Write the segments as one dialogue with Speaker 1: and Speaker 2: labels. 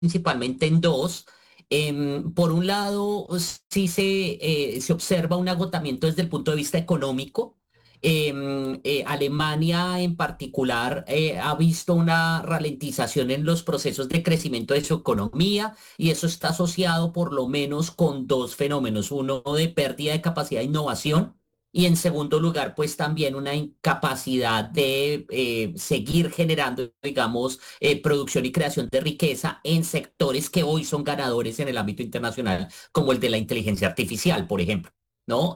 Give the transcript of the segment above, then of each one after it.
Speaker 1: principalmente en dos. Por un lado, sí se observa un agotamiento desde el punto de vista económico. Alemania en particular ha visto una ralentización en los procesos de crecimiento de su economía y eso está asociado por lo menos con dos fenómenos. Uno de pérdida de capacidad de innovación y en segundo lugar, pues también una incapacidad de seguir generando, digamos, producción y creación de riqueza en sectores que hoy son ganadores en el ámbito internacional, como el de la inteligencia artificial, por ejemplo, ¿no?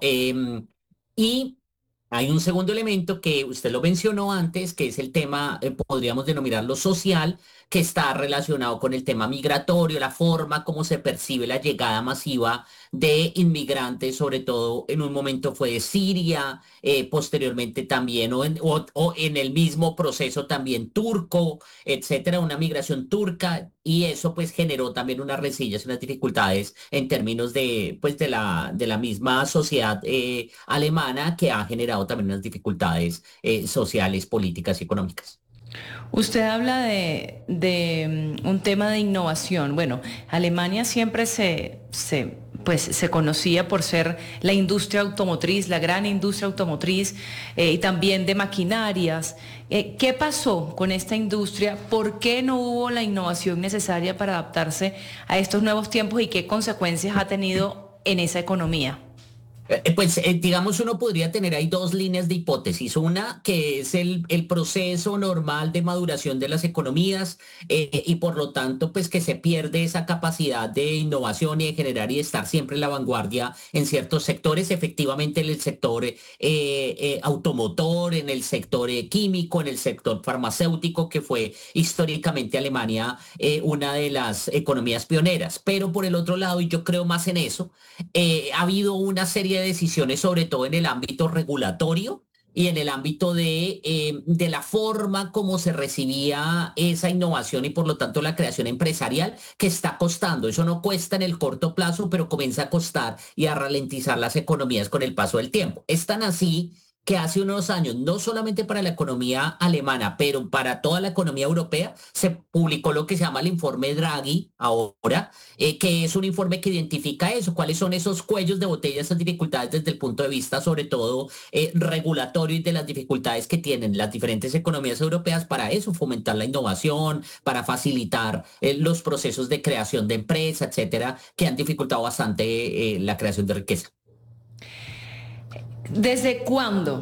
Speaker 1: Y hay un segundo elemento que usted lo mencionó antes, que es el tema, podríamos denominarlo social, que está relacionado con el tema migratorio, la forma como se percibe la llegada masiva de inmigrantes, sobre todo en un momento fue de Siria, posteriormente también, o en el mismo proceso también turco, etcétera, una migración turca, y eso pues generó también unas resillas y unas dificultades en términos de, pues, de la misma sociedad alemana que ha generado también unas dificultades sociales, políticas y económicas.
Speaker 2: Usted habla de un tema de innovación. Bueno, Alemania siempre pues, se conocía por ser la industria automotriz, la gran industria automotriz y también de maquinarias. ¿Qué pasó con esta industria? ¿Por qué no hubo la innovación necesaria para adaptarse a estos nuevos tiempos y qué consecuencias ha tenido en esa economía?
Speaker 1: Pues digamos, uno podría tener ahí dos líneas de hipótesis. Una que es el proceso normal de maduración de las economías y por lo tanto, pues que se pierde esa capacidad de innovación y de generar y de estar siempre en la vanguardia en ciertos sectores, efectivamente en el sector automotor, en el sector químico, en el sector farmacéutico, que fue históricamente Alemania una de las economías pioneras. Pero por el otro lado, y yo creo más en eso, ha habido una serie de decisiones, sobre todo en el ámbito regulatorio y en el ámbito de la forma como se recibía esa innovación y por lo tanto la creación empresarial que está costando. Eso no cuesta en el corto plazo, pero comienza a costar y a ralentizar las economías con el paso del tiempo. Es tan así que hace unos años, no solamente para la economía alemana, pero para toda la economía europea, se publicó lo que se llama el informe Draghi ahora, que es un informe que identifica eso, cuáles son esos cuellos de botella, esas dificultades desde el punto de vista sobre todo regulatorio y de las dificultades que tienen las diferentes economías europeas para eso, fomentar la innovación, para facilitar los procesos de creación de empresa, etcétera, que han dificultado bastante la creación de riqueza.
Speaker 2: ¿Desde cuándo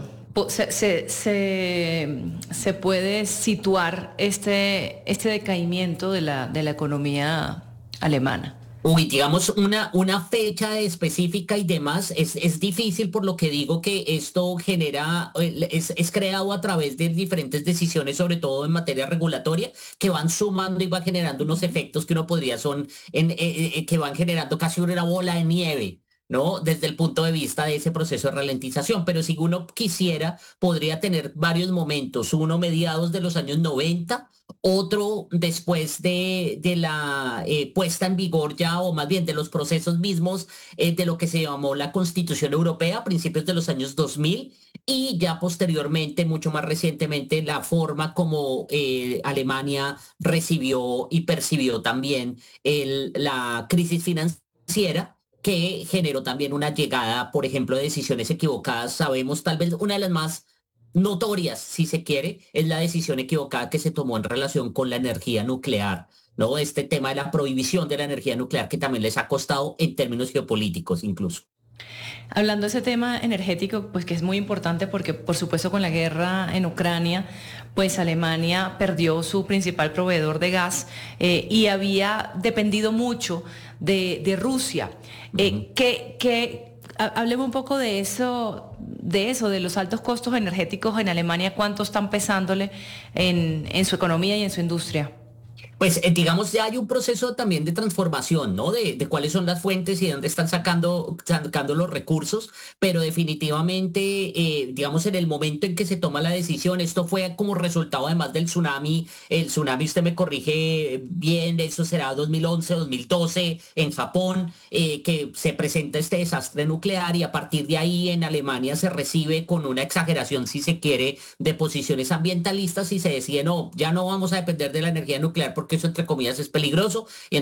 Speaker 2: se puede situar este decaimiento de la economía alemana?
Speaker 1: Uy, digamos una fecha específica y demás, es difícil por lo que digo que esto genera, es creado a través de diferentes decisiones, sobre todo en materia regulatoria, que van sumando y van generando unos efectos que uno podría que van generando casi una bola de nieve. ¿No? Desde el punto de vista de ese proceso de ralentización, pero si uno quisiera, podría tener varios momentos, uno mediados de los años 90, otro después de la puesta en vigor ya, o más bien de los procesos mismos de lo que se llamó la Constitución Europea a principios de los años 2000 y ya posteriormente, mucho más recientemente, la forma como Alemania recibió y percibió también la crisis financiera que generó también una llegada, por ejemplo, de decisiones equivocadas. Sabemos tal vez una de las más notorias, si se quiere, es la decisión equivocada que se tomó en relación con la energía nuclear, ¿no? Este tema de la prohibición de la energía nuclear que también les ha costado en términos geopolíticos incluso.
Speaker 2: Hablando de ese tema energético, pues que es muy importante porque por supuesto con la guerra en Ucrania, pues Alemania perdió su principal proveedor de gas y había dependido mucho de Rusia.
Speaker 1: Uh -huh.
Speaker 2: Hablemos un poco de los altos costos energéticos en Alemania, cuánto están pesándole en su economía y en su industria.
Speaker 1: Pues digamos, ya hay un proceso también de transformación, ¿no? De cuáles son las fuentes y de dónde están sacando los recursos, pero definitivamente, digamos, en el momento en que se toma la decisión, esto fue como resultado además del tsunami, el tsunami, usted me corrige bien, eso será 2011, 2012 en Japón, que se presenta este desastre nuclear y a partir de ahí en Alemania se recibe con una exageración, si se quiere, de posiciones ambientalistas y se decide, no, ya no vamos a depender de la energía nuclear porque que eso entre comillas es peligroso.